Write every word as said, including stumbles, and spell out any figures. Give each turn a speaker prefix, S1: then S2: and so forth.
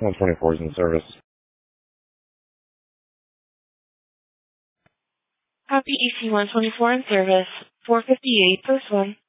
S1: one twenty-four is in service.
S2: Copy E C one twenty-four in service. four fifty-eight, post one.